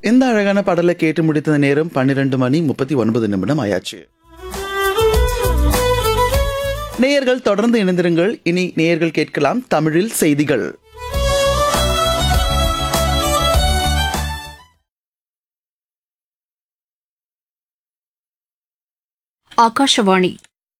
இந்த அழகான பாடலை கேட்டு முடித்த நேரம் 12:39 ஆயாச்சு. நேயர்கள் தொடர்ந்து இணைந்திருங்கள். இனி நேயர்கள் கேட்கலாம் தமிழில் செய்திகள். ஆகாஷவாணி.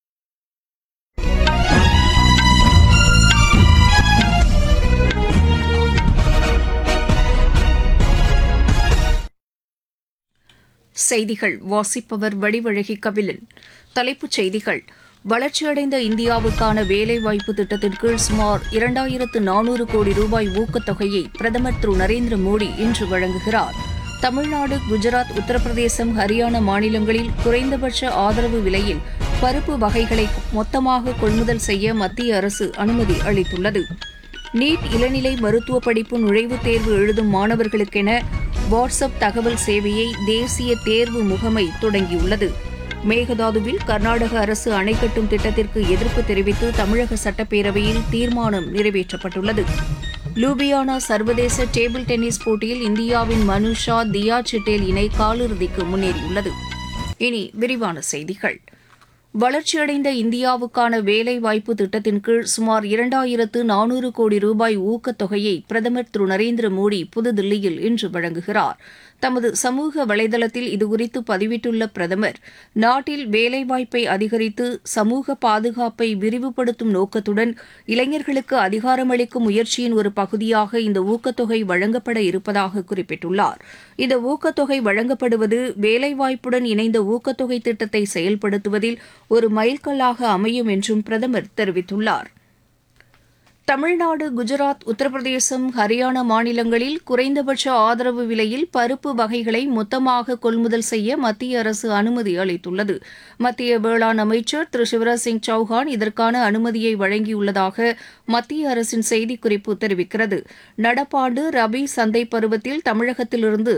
செய்திகள் வாசிப்பவர் வடிவழகி கபிலன். தலைப்புச் செய்திகள். வளர்ச்சியடைந்த இந்தியாவுக்கான வேலைவாய்ப்பு திட்டத்தின் கீழ் சுமார் 2400 கோடி ரூபாய் ஊக்கத்தொகையை பிரதமர் திரு நரேந்திர மோடி இன்று வழங்குகிறார். தமிழ்நாடு, குஜராத், உத்தரப்பிரதேசம், ஹரியானா மாநிலங்களில் குறைந்தபட்ச ஆதரவு விலையில் பருப்பு வகைகளை மொத்தமாக கொள்முதல் செய்ய மத்திய அரசு அனுமதி அளித்துள்ளது. நீட் இளநிலை மருத்துவ படிப்பு நுழைவுத் தேர்வு எழுதும் மாணவர்களுக்கென வாட்ஸ்அப் தகவல் சேவையை தேசிய தேர்வு முகமை தொடங்கியுள்ளது. மேகதாதுவில் கர்நாடக அரசு அணை கட்டும் திட்டத்திற்கு எதிர்ப்பு தெரிவித்து தமிழக சட்டப்பேரவையில் தீர்மானம் நிறைவேற்றப்பட்டுள்ளது. லூபியானா சர்வதேச டேபிள் டென்னிஸ் போட்டியில் இந்தியாவின் மனுஷா தியா சிட்டேல் இணை காலிறுதிக்கு முன்னேறியுள்ளது. இனி விரிவான செய்திகள். வளர்ச்சியடைந்த இந்தியாவுக்கான வேலைவாய்ப்பு திட்டத்தின் கீழ் சுமார் 2400 கோடி ரூபாய் ஊக்கத்தொகையை பிரதமர் திரு நரேந்திர மோடி புதுதில்லியில் இன்று வழங்குகிறார். தமது சமூக வலைதளத்தில் இதுகுறித்து பதிவிட்டுள்ள பிரதமர், நாட்டில் வேலைவாய்ப்பை அதிகரித்து சமூக பாதுகாப்பை விரிவுபடுத்தும் நோக்கத்துடன் இளைஞர்களுக்கு அதிகாரமளிக்கும் முயற்சியின் ஒரு பகுதியாக இந்த ஊக்கத்தொகை வழங்கப்பட இருப்பதாக குறிப்பிட்டுள்ளார். இந்த ஊக்கத்தொகை வழங்கப்படுவது வேலைவாய்ப்புடன் இணைந்த ஊக்கத்தொகை திட்டத்தை செயல்படுத்துவதில் ஒரு மைல்கல்லாக அமையும் என்றும் பிரதமர் தெரிவித்துள்ளார். தமிழ்நாடு, குஜராத், உத்தரப்பிரதேசம், ஹரியானா மாநிலங்களில் குறைந்தபட்ச ஆதரவு விலையில் பருப்பு வகைகளை மொத்தமாக கொள்முதல் செய்ய மத்திய அரசு அனுமதி அளித்துள்ளது. மத்திய வேளாண் அமைச்சர் திரு சிவராஜ் சிங் சௌஹான் இதற்கான அனுமதியை வழங்கியுள்ளதாக மத்திய அரசின் செய்திக்குறிப்பு தெரிவிக்கிறது. நடப்பாண்டு ரபி சந்தை பருவத்தில் தமிழகத்திலிருந்து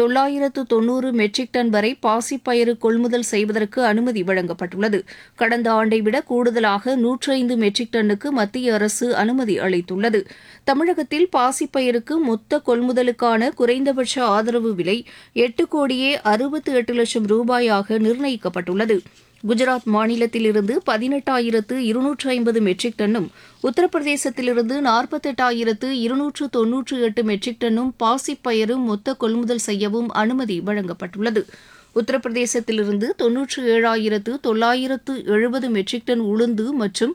990 மெட்ரிக் டன் வரை பாசிப்பயிறு கொள்முதல் செய்வதற்கு அனுமதி வழங்கப்பட்டுள்ளது. கடந்த ஆண்டை விட கூடுதலாக 105 மெட்ரிக் டன்னுக்கு மத்திய அரசு அனுமதி அளித்துள்ளது. தமிழகத்தில் பாசிப்பயிருக்கு மொத்த கொள்முதலுக்கான குறைந்தபட்ச ஆதரவு விலை 8,68,00,000 ரூபாயாக நிர்ணயிக்கப்பட்டுள்ளது. குஜராத் மாநிலத்திலிருந்து 18,250 மெட்ரிக் டன்னும், உத்தரப்பிரதேசத்திலிருந்து 48,298 மெட்ரிக் டன்னும் பாசிப்பயிறு மொத்த கொள்முதல் செய்யவும் அனுமதி வழங்கப்பட்டுள்ளது. உத்தரப்பிரதேசத்திலிருந்து 97,970 மெட்ரிக் டன் உளுந்து மற்றும்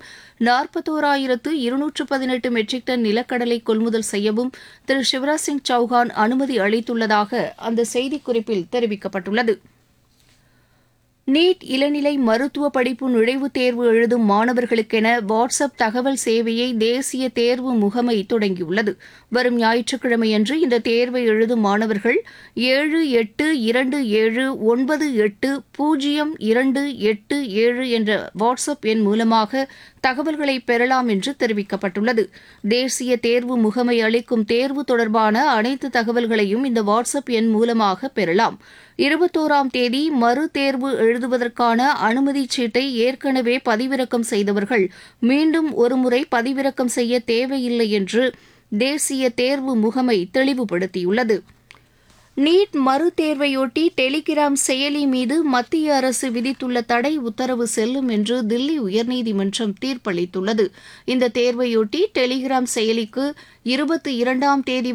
41,218 மெட்ரிக் டன் நிலக்கடலை கொள்முதல் செய்யவும் திரு சிவராஜ் சிங் சௌஹான் அனுமதி அளித்துள்ளதாக அந்த செய்திக்குறிப்பில் தெரிவிக்கப்பட்டுள்ளது. நீட் இளநிலை மருத்துவ படிப்பு நுழைவுத் தேர்வு எழுதும் மாணவர்களுக்கென வாட்ஸ்அப் தகவல் சேவையை தேசிய தேர்வு முகமை தொடங்கியுள்ளது. வரும் ஞாயிற்றுக்கிழமையன்று இந்த தேர்வை எழுதும் மாணவர்கள் 7827980287 என்ற வாட்ஸ்அப் எண் மூலமாக தகவல்களை பெறலாம் என்று தெரிவிக்கப்பட்டுள்ளது. தேசிய தேர்வு முகமை அளிக்கும் தேர்வு தொடர்பான அனைத்து தகவல்களையும் இந்த வாட்ஸ்அப் எண் மூலமாக பெறலாம். 21ஆம் தேதி மறு தேர்வு எழுதுவதற்கான அனுமதிச் சீட்டை ஏற்கனவே பதிவிறக்கம் செய்தவர்கள் மீண்டும் ஒருமுறை பதிவிறக்கம் செய்ய தேவையில்லை என்று தேசிய தேர்வு முகமை தெளிவுபடுத்தியுள்ளது. நீட் மறுதேர்வையொட்டி டெலிகிராம் செயலி மீது மத்திய அரசு விதித்துள்ள தடை உத்தரவு செல்லும் என்று தில்லி உயர்நீதிமன்றம் தீர்ப்பளித்துள்ளது. இந்த தேர்வையொட்டி டெலிகிராம் செயலிக்கு 22ஆம் தேதி